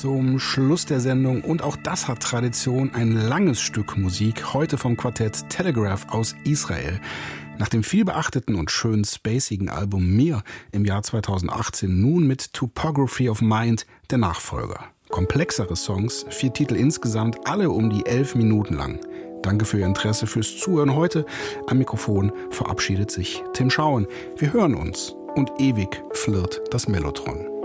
zum Schluss der Sendung und auch das hat Tradition, ein langes Stück Musik, heute vom Quartett Telegraph aus Israel. Nach dem vielbeachteten und schön spacigen Album Mir im Jahr 2018 nun mit Topography of Mind der Nachfolger. Komplexere Songs, 4 Titel insgesamt, alle um die 11 Minuten lang. Danke für Ihr Interesse, fürs Zuhören heute. Am Mikrofon verabschiedet sich Tim Schauen. Wir hören uns und ewig flirrt das Mellotron.